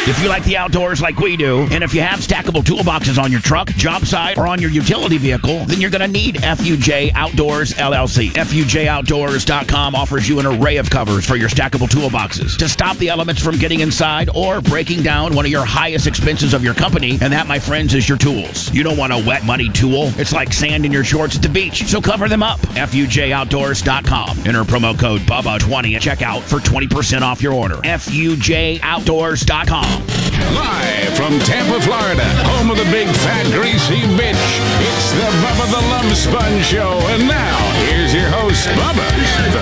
If you like the outdoors like we do, and if you have stackable toolboxes on your truck, job site, or on your utility vehicle, then you're going to need FUJ Outdoors LLC. FUJOutdoors.com offers you an array of covers for your stackable toolboxes to stop the elements from getting inside or breaking down one of your highest expenses of your company, and that, my friends, is your tools. You don't want a wet, muddy tool. It's like sand in your shorts at the beach, so cover them up. FUJOutdoors.com. Enter promo code BUBBA20 at checkout for 20% off your order. FUJOutdoors.com. Live from Tampa, Florida, home of the big, fat, greasy bitch. It's the Bubba the Love Sponge Show. And now, here's your host, Bubba the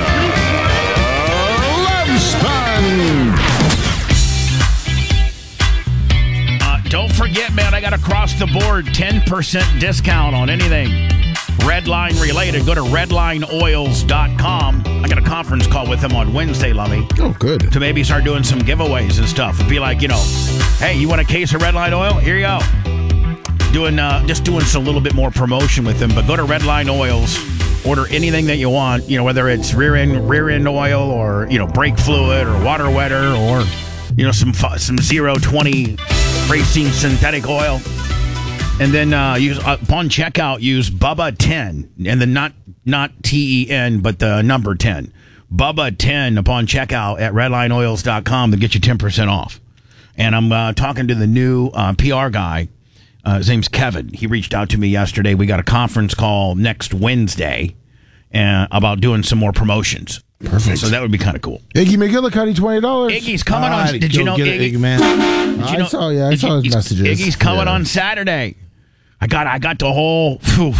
Love Sponge. Don't forget, man, I got across the board 10% discount on anything Redline related. Go to redlineoils.com. I got a conference call with them on Wednesday, Lummy. Oh, good. To maybe start doing some giveaways and stuff. Be like, hey, you want a case of Redline oil? Here you go. Just doing some little bit more promotion with them. But go to Redline Oils. Order anything that you want, whether it's rear end oil or, brake fluid or water wetter or, some 020 racing synthetic oil. And then upon checkout, use Bubba10, and then not TEN, but the number 10. Bubba10 upon checkout at redlineoils.com to get you 10% off. And I'm talking to the new PR guy. His name's Kevin. He reached out to me yesterday. We got a conference call next Wednesday about doing some more promotions. Perfect. So that would be kind of cool. Iggy McGillicuddy, $20. Iggy's coming on. Did you know Iggy? Man. I saw his messages. Iggy's coming on Saturday. I got the whole. Whew.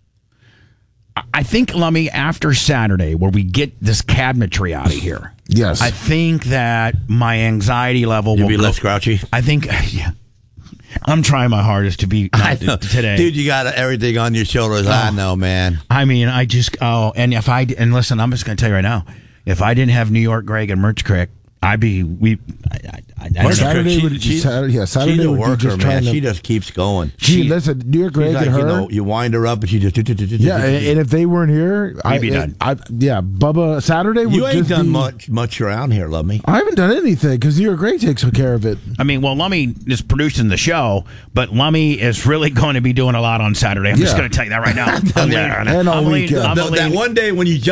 I think, Lummy, after Saturday, where we get this cabinetry out of here. Yes. I think that my anxiety level will be less grouchy. I think, yeah. I'm trying my hardest to be today. Dude, you got everything on your shoulders. I know, man. I mean, and listen, I'm just going to tell you right now, if I didn't have New York Greg and Merch Crick, Saturday would be She's a worker, man. She just keeps going. Listen, New York Greg and her. You wind her up and she just. Yeah, and if they weren't here, I'd be done. Bubba, Saturday would You ain't just done much around here, love me. I haven't done anything because New York Greg takes care of it. I mean, well, Lummy is producing the show, but Lummy is really going to be doing a lot on Saturday. I'm just going to tell you that right now. And all weekend. That one day when you